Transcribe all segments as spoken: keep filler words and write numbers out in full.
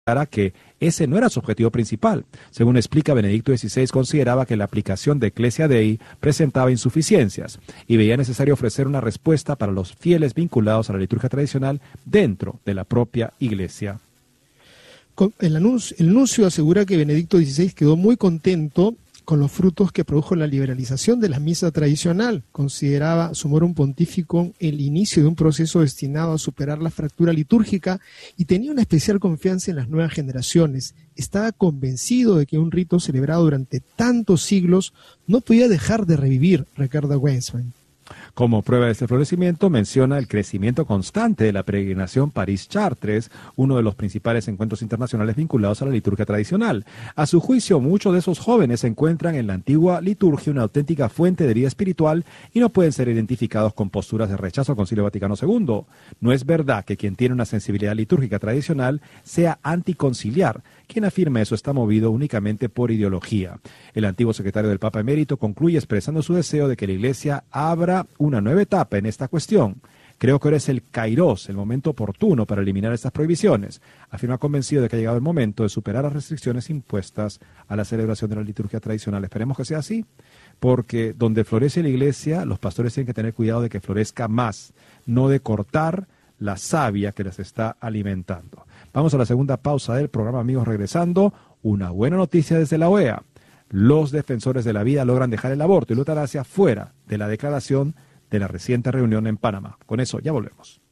que ese no era su objetivo principal. Según explica, Benedicto dieciséis consideraba que la aplicación de Ecclesia Dei presentaba insuficiencias y veía necesario ofrecer una respuesta para los fieles vinculados a la liturgia tradicional dentro de la propia Iglesia. El anuncio, el nuncio asegura que Benedicto dieciséis quedó muy contento con los frutos que produjo la liberalización de la misa tradicional. Consideraba Sumorum Pontificum el inicio de un proceso destinado a superar la fractura litúrgica y tenía una especial confianza en las nuevas generaciones. Estaba convencido de que un rito celebrado durante tantos siglos no podía dejar de revivir, recuerda Weisman. Como prueba de este florecimiento, menciona el crecimiento constante de la peregrinación París-Chartres, uno de los principales encuentros internacionales vinculados a la liturgia tradicional. A su juicio, muchos de esos jóvenes encuentran en la antigua liturgia una auténtica fuente de vida espiritual y no pueden ser identificados con posturas de rechazo al Concilio Vaticano segundo. No es verdad que quien tiene una sensibilidad litúrgica tradicional sea anticonciliar. Quien afirma eso está movido únicamente por ideología. El antiguo secretario del Papa Emérito concluye expresando su deseo de que la Iglesia abra una nueva etapa en esta cuestión. Creo que ahora es el kairos, el momento oportuno para eliminar estas prohibiciones. Afirma convencido de que ha llegado el momento de superar las restricciones impuestas a la celebración de la liturgia tradicional. Esperemos que sea así, porque donde florece la Iglesia, los pastores tienen que tener cuidado de que florezca más, no de cortar la savia que les está alimentando. Vamos a la segunda pausa del programa, amigos, regresando. Una buena noticia desde la O E A. Los defensores de la vida logran dejar el aborto y la eutanasia fuera de la declaración de la reciente reunión en Panamá. Con eso ya volvemos.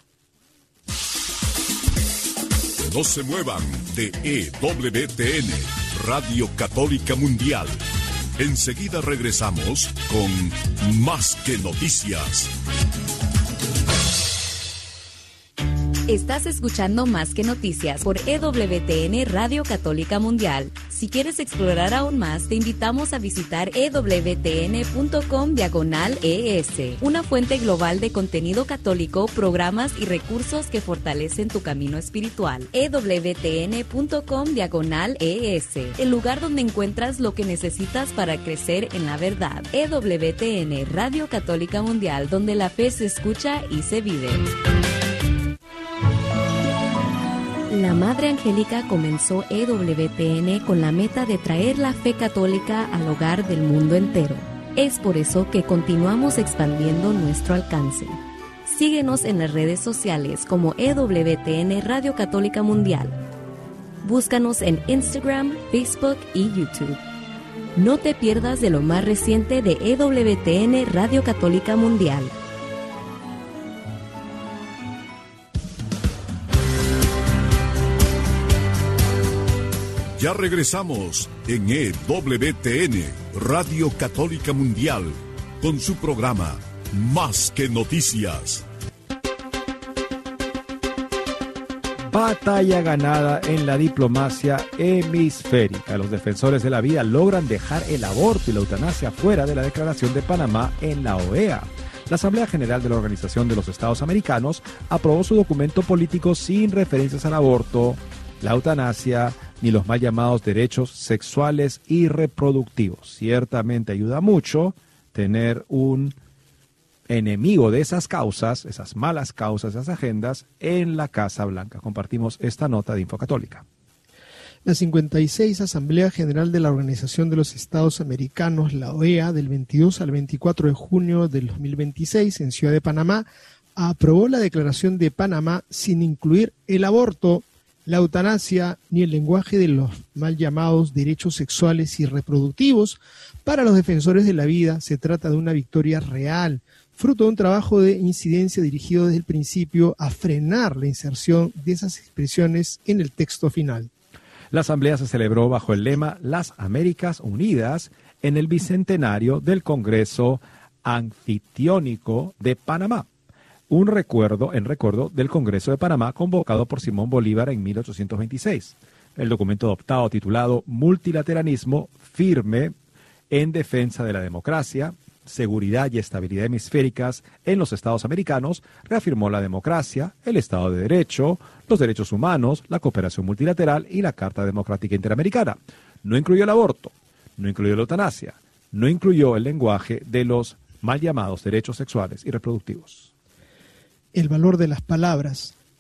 No se muevan de E W T N, Radio Católica Mundial. Enseguida regresamos con Más que Noticias. Estás escuchando Más que Noticias por E W T N Radio Católica Mundial. Si quieres explorar aún más, te invitamos a visitar e w t n punto com diagonal e s, una fuente global de contenido católico, programas y recursos que fortalecen tu camino espiritual. e w t n punto com diagonal e s, el lugar donde encuentras lo que necesitas para crecer en la verdad. E W T N Radio Católica Mundial, donde la fe se escucha y se vive. La Madre Angélica comenzó E W T N con la meta de traer la fe católica al hogar del mundo entero. Es por eso que continuamos expandiendo nuestro alcance. Síguenos en las redes sociales como E W T N Radio Católica Mundial. Búscanos en Instagram, Facebook y YouTube. No te pierdas de lo más reciente de E W T N Radio Católica Mundial. Ya regresamos en E W T N, Radio Católica Mundial, con su programa Más que Noticias. Batalla ganada en la diplomacia hemisférica. Los defensores de la vida logran dejar el aborto y la eutanasia fuera de la Declaración de Panamá en la O E A. La Asamblea General de la Organización de los Estados Americanos aprobó su documento político sin referencias al aborto, la eutanasia, ni los mal llamados derechos sexuales y reproductivos. Ciertamente ayuda mucho tener un enemigo de esas causas, esas malas causas, esas agendas, en la Casa Blanca. Compartimos esta nota de Infocatólica. La cincuenta y seis Asamblea General de la Organización de los Estados Americanos, la O E A, del veintidós al veinticuatro de junio del dos mil veintiséis en Ciudad de Panamá, aprobó la Declaración de Panamá sin incluir el aborto, la eutanasia ni el lenguaje de los mal llamados derechos sexuales y reproductivos. Para los defensores de la vida se trata de una victoria real, fruto de un trabajo de incidencia dirigido desde el principio a frenar la inserción de esas expresiones en el texto final. La asamblea se celebró bajo el lema Las Américas Unidas en el bicentenario del Congreso Anfitriónico de Panamá. Un recuerdo en recuerdo del Congreso de Panamá convocado por Simón Bolívar en mil ochocientos veintiséis. El documento adoptado titulado Multilateralismo firme en defensa de la democracia, seguridad y estabilidad hemisféricas en los Estados americanos reafirmó la democracia, el Estado de Derecho, los derechos humanos, la cooperación multilateral y la Carta Democrática Interamericana. No incluyó el aborto, no incluyó la eutanasia, no incluyó el lenguaje de los mal llamados derechos sexuales y reproductivos. El valor de las palabras.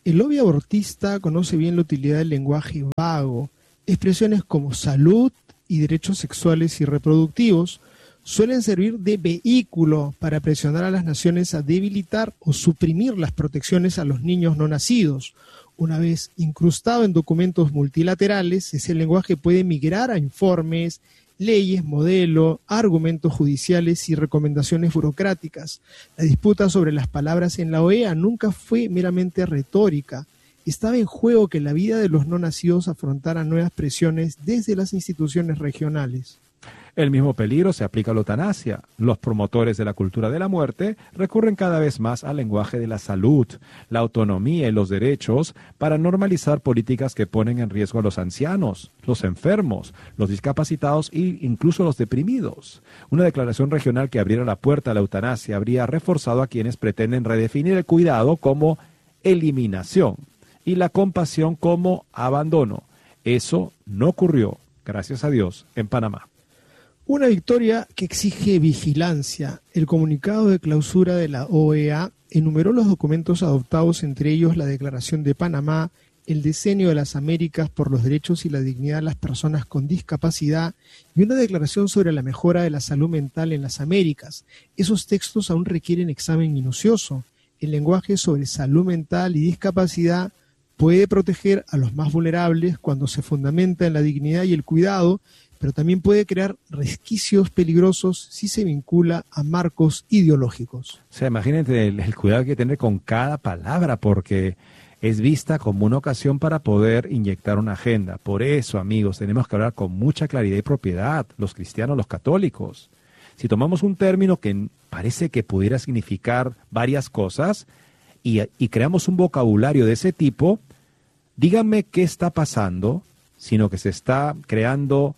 El lobby abortista conoce bien la utilidad del lenguaje vago. Expresiones como salud y derechos sexuales y reproductivos suelen servir de vehículo para presionar a las naciones a debilitar o suprimir las protecciones a los niños no nacidos. Una vez incrustado en documentos multilaterales, ese lenguaje puede migrar a informes, leyes, modelo, argumentos judiciales y recomendaciones burocráticas. La disputa sobre las palabras en la O E A nunca fue meramente retórica. Estaba en juego que la vida de los no nacidos afrontara nuevas presiones desde las instituciones regionales. El mismo peligro se aplica a la eutanasia. Los promotores de la cultura de la muerte recurren cada vez más al lenguaje de la salud, la autonomía y los derechos para normalizar políticas que ponen en riesgo a los ancianos, los enfermos, los discapacitados e incluso los deprimidos. Una declaración regional que abriera la puerta a la eutanasia habría reforzado a quienes pretenden redefinir el cuidado como eliminación y la compasión como abandono. Eso no ocurrió, gracias a Dios, en Panamá. Una victoria que exige vigilancia. El comunicado de clausura de la O E A enumeró los documentos adoptados, entre ellos la Declaración de Panamá, el Decenio de las Américas por los Derechos y la Dignidad de las Personas con Discapacidad y una declaración sobre la mejora de la salud mental en las Américas. Esos textos aún requieren examen minucioso. El lenguaje sobre salud mental y discapacidad puede proteger a los más vulnerables cuando se fundamenta en la dignidad y el cuidado, pero también puede crear resquicios peligrosos si se vincula a marcos ideológicos. O sea, imagínate el, el cuidado que hay que tener con cada palabra, porque es vista como una ocasión para poder inyectar una agenda. Por eso, amigos, tenemos que hablar con mucha claridad y propiedad, los cristianos, los católicos. Si tomamos un término que parece que pudiera significar varias cosas y, y creamos un vocabulario de ese tipo, díganme qué está pasando, sino que se está creando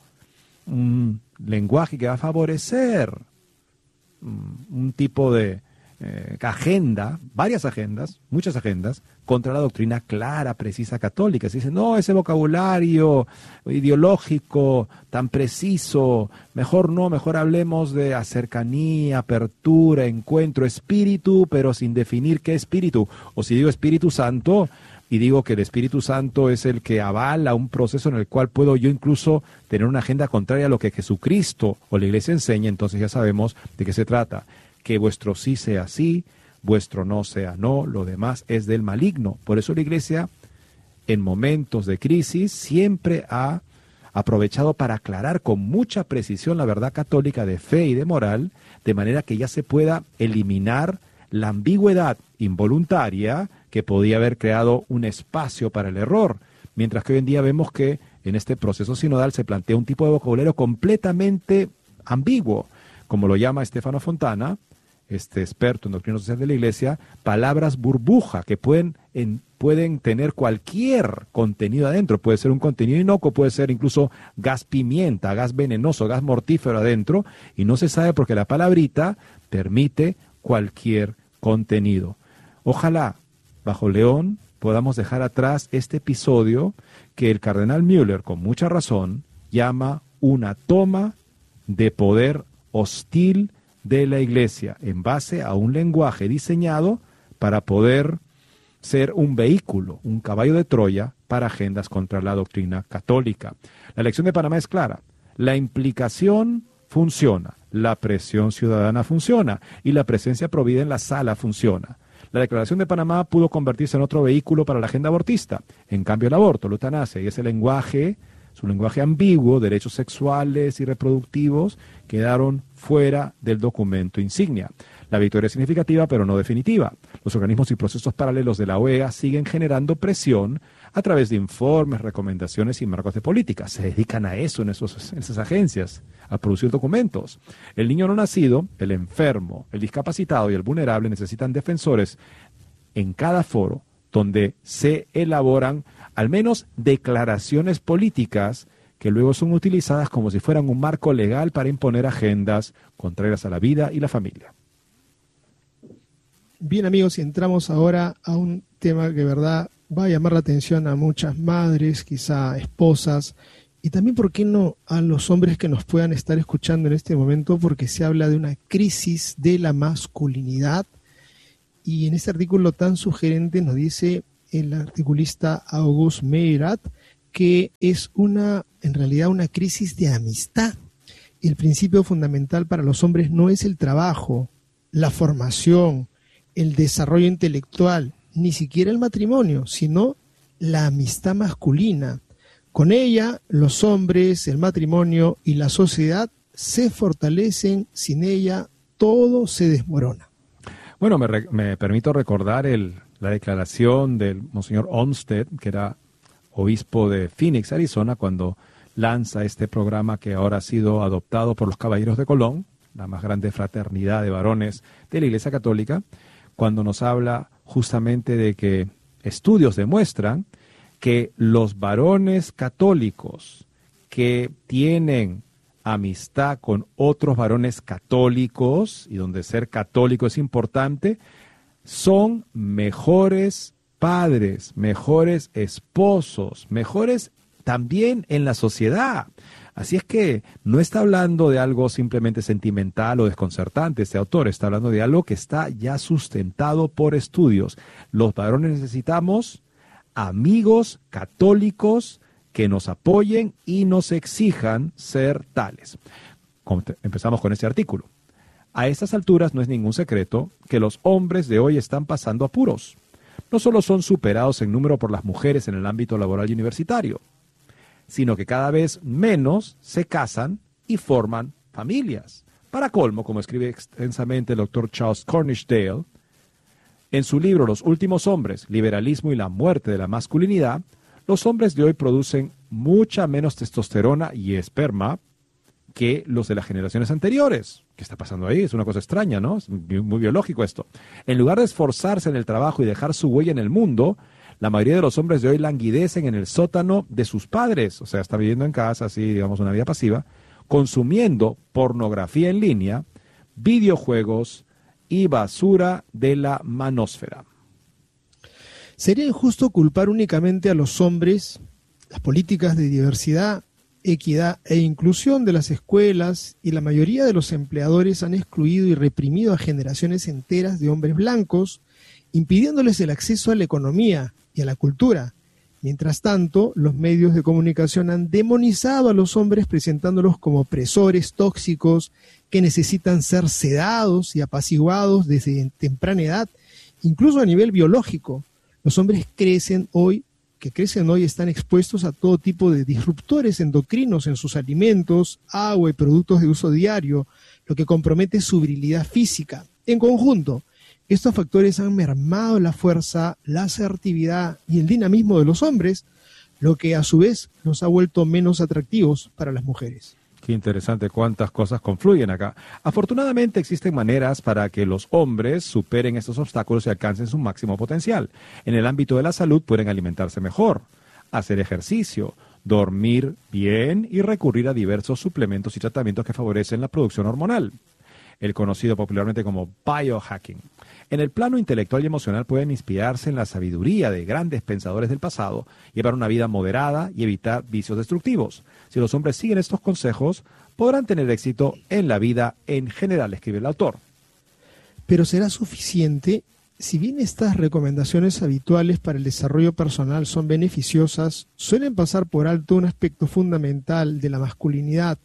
un lenguaje que va a favorecer un tipo de eh, agenda, varias agendas, muchas agendas, contra la doctrina clara, precisa católica. Se dice, no, ese vocabulario ideológico tan preciso, mejor no, mejor hablemos de cercanía, apertura, encuentro, espíritu, pero sin definir qué espíritu. O si digo Espíritu Santo, y digo que el Espíritu Santo es el que avala un proceso en el cual puedo yo incluso tener una agenda contraria a lo que Jesucristo o la Iglesia enseña, entonces ya sabemos de qué se trata. Que vuestro sí sea sí, vuestro no sea no, lo demás es del maligno. Por eso la Iglesia, en momentos de crisis, siempre ha aprovechado para aclarar con mucha precisión la verdad católica de fe y de moral, de manera que ya se pueda eliminar la ambigüedad involuntaria que podía haber creado un espacio para el error, mientras que hoy en día vemos que en este proceso sinodal se plantea un tipo de vocabulario completamente ambiguo, como lo llama Stefano Fontana, este experto en doctrina social de la Iglesia, palabras burbuja, que pueden, en, pueden tener cualquier contenido adentro. Puede ser un contenido inocuo, puede ser incluso gas pimienta, gas venenoso, gas mortífero adentro, y no se sabe porque la palabrita permite cualquier contenido. Ojalá, bajo León, podamos dejar atrás este episodio que el cardenal Müller, con mucha razón, llama una toma de poder hostil de la Iglesia, en base a un lenguaje diseñado para poder ser un vehículo, un caballo de Troya para agendas contra la doctrina católica. La elección de Panamá es clara. La implicación funciona, la presión ciudadana funciona y la presencia provida en la sala funciona. La Declaración de Panamá pudo convertirse en otro vehículo para la agenda abortista. En cambio, el aborto, la eutanasia y ese lenguaje, su lenguaje ambiguo, derechos sexuales y reproductivos, quedaron fuera del documento insignia. La victoria es significativa, pero no definitiva. Los organismos y procesos paralelos de la O E A siguen generando presión a través de informes, recomendaciones y marcos de política. Se dedican a eso en, esos, en esas agencias, a producir documentos. El niño no nacido, el enfermo, el discapacitado y el vulnerable necesitan defensores en cada foro donde se elaboran al menos declaraciones políticas que luego son utilizadas como si fueran un marco legal para imponer agendas contrarias a la vida y la familia. Bien, amigos, y entramos ahora a un tema que de verdad va a llamar la atención a muchas madres, quizá esposas, y también, ¿por qué no?, a los hombres que nos puedan estar escuchando en este momento, porque se habla de una crisis de la masculinidad. Y en este artículo tan sugerente nos dice el articulista August Meyrath, que es una, en realidad, una crisis de amistad. El principio fundamental para los hombres no es el trabajo, la formación, el desarrollo intelectual, ni siquiera el matrimonio, sino la amistad masculina. Con ella, los hombres, el matrimonio y la sociedad se fortalecen. Sin ella, todo se desmorona. Bueno, me, re, me permito recordar el, la declaración del Monseñor Olmsted, que era obispo de Phoenix, Arizona, cuando lanza este programa que ahora ha sido adoptado por los Caballeros de Colón, la más grande fraternidad de varones de la Iglesia Católica, cuando nos habla justamente de que estudios demuestran que los varones católicos que tienen amistad con otros varones católicos, y donde ser católico es importante, son mejores padres, mejores esposos, mejores también en la sociedad. Así es que no está hablando de algo simplemente sentimental o desconcertante. Este autor está hablando de algo que está ya sustentado por estudios. Los varones necesitamos amigos católicos que nos apoyen y nos exijan ser tales. Empezamos con este artículo. A estas alturas no es ningún secreto que los hombres de hoy están pasando apuros. No solo son superados en número por las mujeres en el ámbito laboral y universitario, sino que cada vez menos se casan y forman familias. Para colmo, como escribe extensamente el doctor Charles Cornishdale, en su libro Los últimos hombres, liberalismo y la muerte de la masculinidad, los hombres de hoy producen mucha menos testosterona y esperma que los de las generaciones anteriores. ¿Qué está pasando ahí? Es una cosa extraña, ¿no? Es muy, muy biológico esto. En lugar de esforzarse en el trabajo y dejar su huella en el mundo, la mayoría de los hombres de hoy languidecen en el sótano de sus padres, o sea, están viviendo en casa, así, digamos, una vida pasiva, consumiendo pornografía en línea, videojuegos y basura de la manósfera. Sería injusto culpar únicamente a los hombres. Las políticas de diversidad, equidad e inclusión de las escuelas y la mayoría de los empleadores han excluido y reprimido a generaciones enteras de hombres blancos, impidiéndoles el acceso a la economía y a la cultura. Mientras tanto, los medios de comunicación han demonizado a los hombres presentándolos como opresores tóxicos que necesitan ser sedados y apaciguados desde temprana edad, incluso a nivel biológico. Los hombres crecen hoy, que crecen hoy están expuestos a todo tipo de disruptores endocrinos en sus alimentos, agua y productos de uso diario, lo que compromete su virilidad física. En conjunto, estos factores han mermado la fuerza, la asertividad y el dinamismo de los hombres, lo que a su vez los ha vuelto menos atractivos para las mujeres. Qué interesante cuántas cosas confluyen acá. Afortunadamente existen maneras para que los hombres superen estos obstáculos y alcancen su máximo potencial. En el ámbito de la salud pueden alimentarse mejor, hacer ejercicio, dormir bien y recurrir a diversos suplementos y tratamientos que favorecen la producción hormonal, el conocido popularmente como biohacking. En el plano intelectual y emocional pueden inspirarse en la sabiduría de grandes pensadores del pasado, llevar una vida moderada y evitar vicios destructivos. Si los hombres siguen estos consejos, podrán tener éxito en la vida en general, escribe el autor. Pero ¿será suficiente? Si bien estas recomendaciones habituales para el desarrollo personal son beneficiosas, suelen pasar por alto un aspecto fundamental de la masculinidad,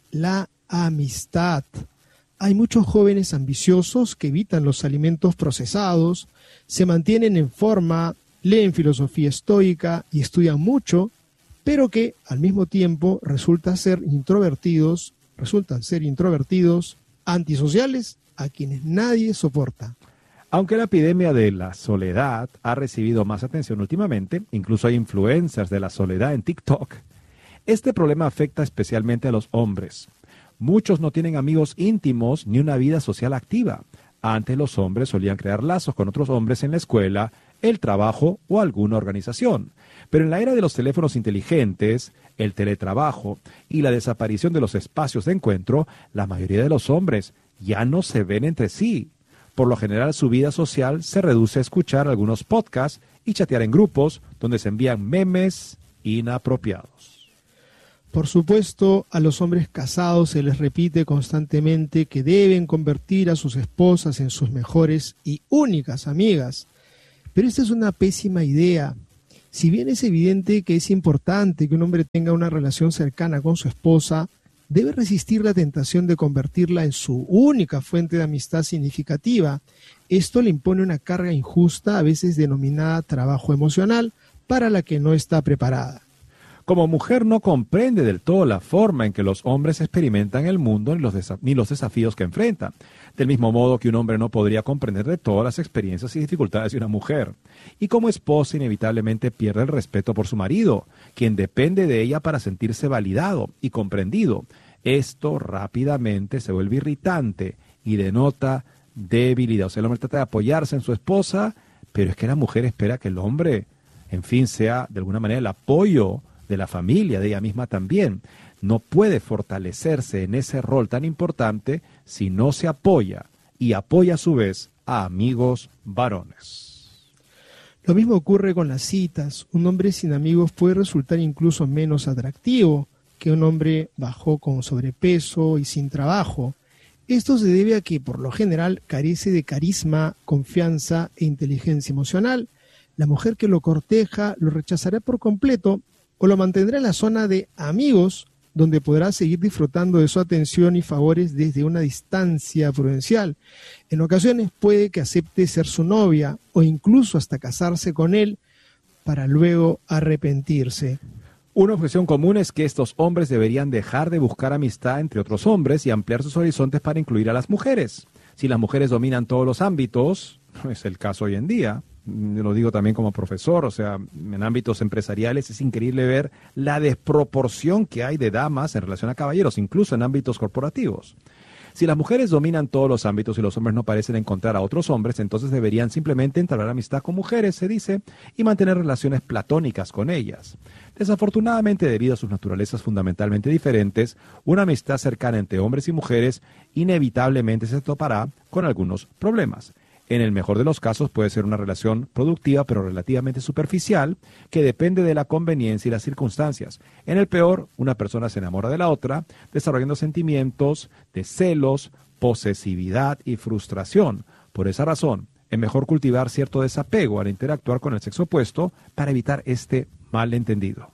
la amistad. Hay muchos jóvenes ambiciosos que evitan los alimentos procesados, se mantienen en forma, leen filosofía estoica y estudian mucho, pero que al mismo tiempo resultan ser introvertidos, resultan ser introvertidos, antisociales, a quienes nadie soporta. Aunque la epidemia de la soledad ha recibido más atención últimamente, incluso hay influencers de la soledad en TikTok, este problema afecta especialmente a los hombres. Muchos no tienen amigos íntimos ni una vida social activa. Antes los hombres solían crear lazos con otros hombres en la escuela, el trabajo o alguna organización. Pero en la era de los teléfonos inteligentes, el teletrabajo y la desaparición de los espacios de encuentro, la mayoría de los hombres ya no se ven entre sí. Por lo general su vida social se reduce a escuchar algunos podcasts y chatear en grupos donde se envían memes inapropiados. Por supuesto, a los hombres casados se les repite constantemente que deben convertir a sus esposas en sus mejores y únicas amigas. Pero esta es una pésima idea. Si bien es evidente que es importante que un hombre tenga una relación cercana con su esposa, debe resistir la tentación de convertirla en su única fuente de amistad significativa. Esto le impone una carga injusta, a veces denominada trabajo emocional, para la que no está preparada. Como mujer no comprende del todo la forma en que los hombres experimentan el mundo ni los, desa- ni los desafíos que enfrentan. Del mismo modo que un hombre no podría comprender de todas las experiencias y dificultades de una mujer. Y como esposa inevitablemente pierde el respeto por su marido, quien depende de ella para sentirse validado y comprendido. Esto rápidamente se vuelve irritante y denota debilidad. O sea, el hombre trata de apoyarse en su esposa, pero es que la mujer espera que el hombre, en fin, sea de alguna manera el apoyo de la familia, de ella misma también. No puede fortalecerse en ese rol tan importante si no se apoya y apoya a su vez a amigos varones. Lo mismo ocurre con las citas. Un hombre sin amigos puede resultar incluso menos atractivo que un hombre bajo con sobrepeso y sin trabajo. Esto se debe a que por lo general carece de carisma, confianza e inteligencia emocional. La mujer que lo corteja lo rechazará por completo o lo mantendrá en la zona de amigos, donde podrá seguir disfrutando de su atención y favores desde una distancia prudencial. En ocasiones puede que acepte ser su novia o incluso hasta casarse con él para luego arrepentirse. Una objeción común es que estos hombres deberían dejar de buscar amistad entre otros hombres y ampliar sus horizontes para incluir a las mujeres. Si las mujeres dominan todos los ámbitos, es el caso hoy en día, lo digo también como profesor, o sea, en ámbitos empresariales es increíble ver la desproporción que hay de damas en relación a caballeros, incluso en ámbitos corporativos. Si las mujeres dominan todos los ámbitos y los hombres no parecen encontrar a otros hombres, entonces deberían simplemente entablar amistad con mujeres, se dice, y mantener relaciones platónicas con ellas. Desafortunadamente, debido a sus naturalezas fundamentalmente diferentes, una amistad cercana entre hombres y mujeres inevitablemente se topará con algunos problemas. En el mejor de los casos puede ser una relación productiva pero relativamente superficial que depende de la conveniencia y las circunstancias. En el peor, una persona se enamora de la otra, desarrollando sentimientos de celos, posesividad y frustración. Por esa razón, es mejor cultivar cierto desapego al interactuar con el sexo opuesto para evitar este malentendido.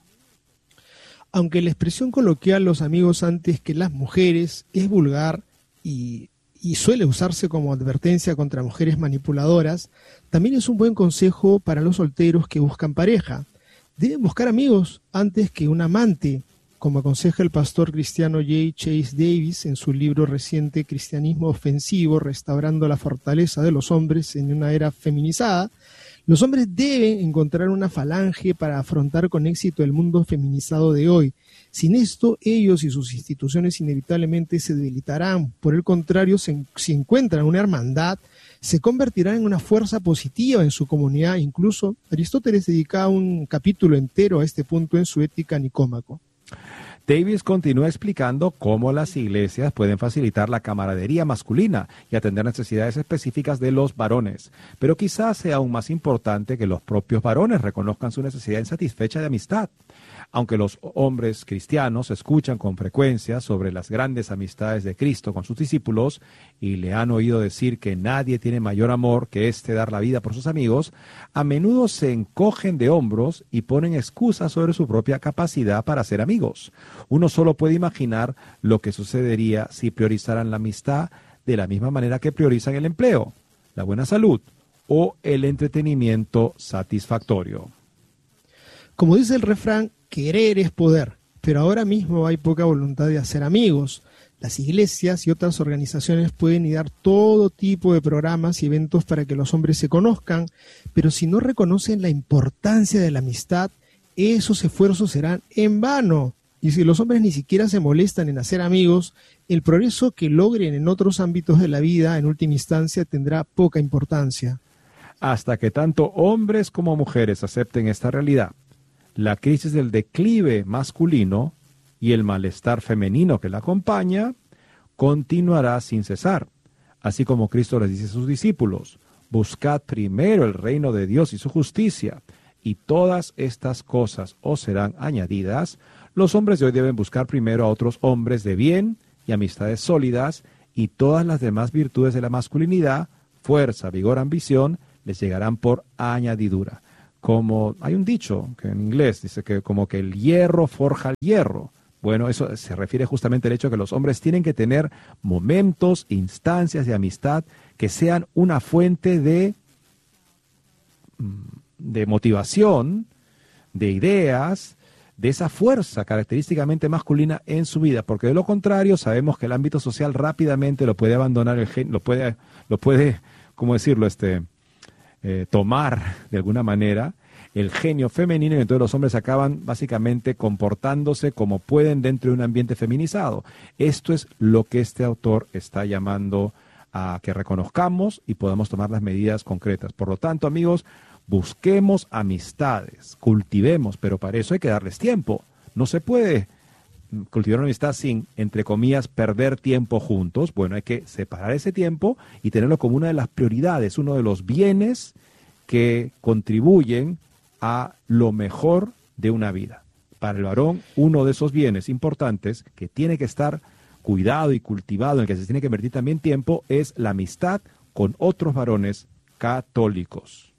Aunque la expresión coloquial los amigos antes que las mujeres es vulgar y y suele usarse como advertencia contra mujeres manipuladoras, también es un buen consejo para los solteros que buscan pareja. Deben buscar amigos antes que un amante, como aconseja el pastor cristiano J. Chase Davis en su libro reciente Cristianismo Ofensivo, restaurando la fortaleza de los hombres en una era feminizada. Los hombres deben encontrar una falange para afrontar con éxito el mundo feminizado de hoy. Sin esto, ellos y sus instituciones inevitablemente se debilitarán. Por el contrario, se, si encuentran una hermandad, se convertirán en una fuerza positiva en su comunidad. Incluso Aristóteles dedica un capítulo entero a este punto en su Ética Nicómaco. Davis continúa explicando cómo las iglesias pueden facilitar la camaradería masculina y atender necesidades específicas de los varones. Pero quizás sea aún más importante que los propios varones reconozcan su necesidad insatisfecha de amistad. Aunque los hombres cristianos escuchan con frecuencia sobre las grandes amistades de Cristo con sus discípulos y le han oído decir que nadie tiene mayor amor que este dar la vida por sus amigos, a menudo se encogen de hombros y ponen excusas sobre su propia capacidad para ser amigos. Uno solo puede imaginar lo que sucedería si priorizaran la amistad de la misma manera que priorizan el empleo, la buena salud o el entretenimiento satisfactorio. Como dice el refrán, querer es poder, pero ahora mismo hay poca voluntad de hacer amigos. Las iglesias y otras organizaciones pueden idear todo tipo de programas y eventos para que los hombres se conozcan, pero si no reconocen la importancia de la amistad, esos esfuerzos serán en vano. Y si los hombres ni siquiera se molestan en hacer amigos, el progreso que logren en otros ámbitos de la vida, en última instancia, tendrá poca importancia. Hasta que tanto hombres como mujeres acepten esta realidad, la crisis del declive masculino y el malestar femenino que la acompaña continuará sin cesar. Así como Cristo les dice a sus discípulos, buscad primero el reino de Dios y su justicia, y todas estas cosas os serán añadidas. Los hombres de hoy deben buscar primero a otros hombres de bien y amistades sólidas, y todas las demás virtudes de la masculinidad, fuerza, vigor, ambición, les llegarán por añadidura. Como hay un dicho que en inglés dice que como que el hierro forja el hierro. Bueno, eso se refiere justamente al hecho de que los hombres tienen que tener momentos, instancias de amistad que sean una fuente de, de motivación, de ideas, de esa fuerza característicamente masculina en su vida, porque de lo contrario sabemos que el ámbito social rápidamente lo puede abandonar, el gen, lo puede, lo puede, ¿cómo decirlo?, este, eh, tomar de alguna manera el genio femenino, y entonces los hombres acaban básicamente comportándose como pueden dentro de un ambiente feminizado. Esto es lo que este autor está llamando a que reconozcamos y podamos tomar las medidas concretas. Por lo tanto, amigos, busquemos amistades, cultivemos, pero para eso hay que darles tiempo. No se puede cultivar una amistad sin, entre comillas, perder tiempo juntos. Bueno, hay que separar ese tiempo y tenerlo como una de las prioridades, uno de los bienes que contribuyen a lo mejor de una vida. Para el varón, uno de esos bienes importantes que tiene que estar cuidado y cultivado, en el que se tiene que invertir también tiempo, es la amistad con otros varones católicos.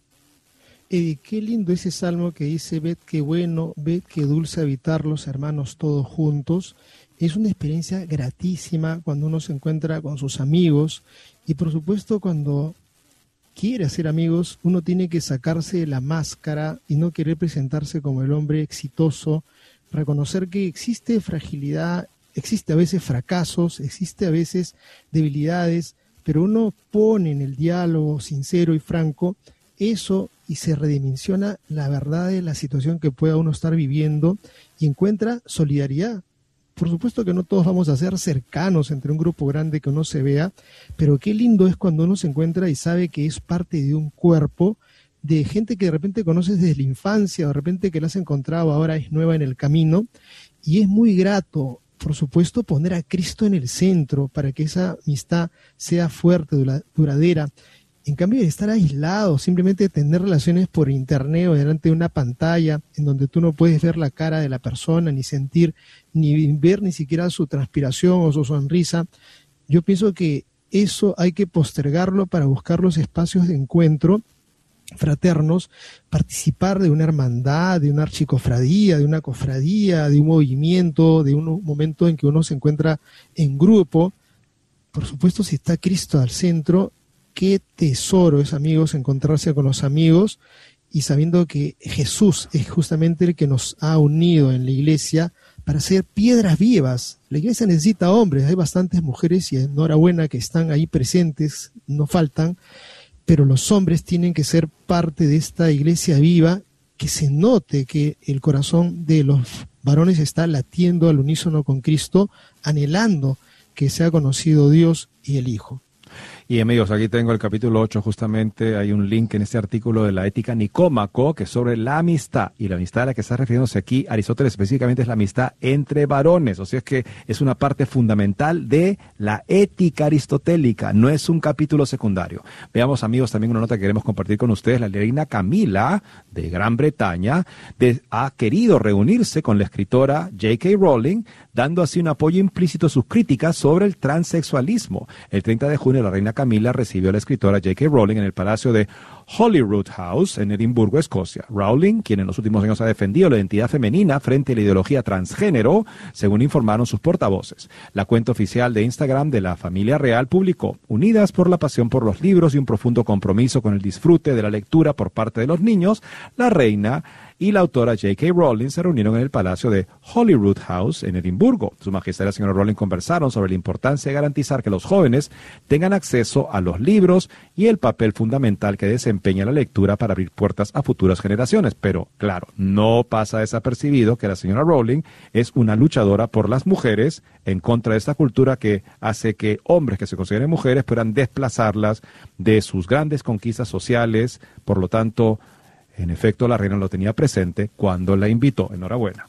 Eddie, qué lindo ese salmo que dice: ved qué bueno, ved qué dulce habitar los hermanos todos juntos. Es una experiencia gratísima cuando uno se encuentra con sus amigos, y por supuesto cuando quiere hacer amigos, uno tiene que sacarse la máscara y no querer presentarse como el hombre exitoso, reconocer que existe fragilidad, existe a veces fracasos, existe a veces debilidades, pero uno pone en el diálogo sincero y franco eso y se redimensiona la verdad de la situación que pueda uno estar viviendo y encuentra solidaridad. Por supuesto que no todos vamos a ser cercanos entre un grupo grande que uno se vea, pero qué lindo es cuando uno se encuentra y sabe que es parte de un cuerpo de gente que de repente conoces desde la infancia, o de repente que la has encontrado ahora es nueva en el camino, y es muy grato, por supuesto, poner a Cristo en el centro para que esa amistad sea fuerte, duradera. En cambio de estar aislado, simplemente tener relaciones por internet o delante de una pantalla en donde tú no puedes ver la cara de la persona, ni sentir, ni ver ni siquiera su transpiración o su sonrisa, yo pienso que eso hay que postergarlo para buscar los espacios de encuentro fraternos, participar de una hermandad, de una archicofradía, de una cofradía, de un movimiento, de un momento en que uno se encuentra en grupo. Por supuesto, si está Cristo al centro, qué tesoro es, amigos, encontrarse con los amigos y sabiendo que Jesús es justamente el que nos ha unido en la iglesia para ser piedras vivas. La iglesia necesita hombres, hay bastantes mujeres y enhorabuena que están ahí presentes, no faltan, pero los hombres tienen que ser parte de esta iglesia viva, que se note que el corazón de los varones está latiendo al unísono con Cristo, anhelando que sea conocido Dios y el Hijo. Y amigos, aquí tengo el capítulo ocho, justamente hay un link en este artículo de la Ética Nicómaco, que es sobre la amistad, y la amistad a la que está refiriéndose aquí Aristóteles específicamente es la amistad entre varones, o sea, es que es una parte fundamental de la ética aristotélica, no es un capítulo secundario. Veamos, amigos, también una nota que queremos compartir con ustedes. La reina Camila de Gran Bretaña de, ha querido reunirse con la escritora J K Rowling, dando así un apoyo implícito a sus críticas sobre el transexualismo. El treinta de junio la reina Camila recibió a la escritora J K Rowling en el Palacio de Holyrood House en Edimburgo, Escocia. Rowling, quien en los últimos años ha defendido la identidad femenina frente a la ideología transgénero, según informaron sus portavoces. La cuenta oficial de Instagram de la familia real publicó: unidas por la pasión por los libros y un profundo compromiso con el disfrute de la lectura por parte de los niños, la reina y la autora J K Rowling se reunieron en el Palacio de Holyrood House en Edimburgo. Su Majestad y la señora Rowling conversaron sobre la importancia de garantizar que los jóvenes tengan acceso a los libros y el papel fundamental que desempeña la lectura para abrir puertas a futuras generaciones. Pero, claro, no pasa desapercibido que la señora Rowling es una luchadora por las mujeres en contra de esta cultura que hace que hombres que se consideren mujeres puedan desplazarlas de sus grandes conquistas sociales. Por lo tanto, en efecto, la reina lo tenía presente cuando la invitó. Enhorabuena.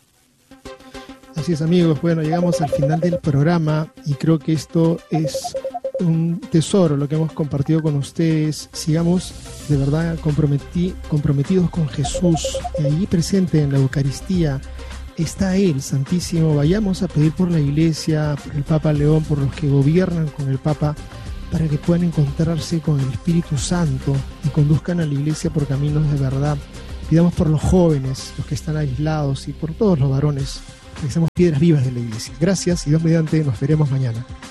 Así es, amigos. Bueno, llegamos al final del programa y creo que esto es un tesoro lo que hemos compartido con ustedes. Sigamos de verdad comprometi- comprometidos con Jesús, ahí presente en la Eucaristía. Está Él, Santísimo. Vayamos a pedir por la Iglesia, por el Papa León, por los que gobiernan con el Papa, para que puedan encontrarse con el Espíritu Santo y conduzcan a la iglesia por caminos de verdad. Pidamos por los jóvenes, los que están aislados, y por todos los varones, que seamos piedras vivas de la iglesia. Gracias y Dios mediante, nos veremos mañana.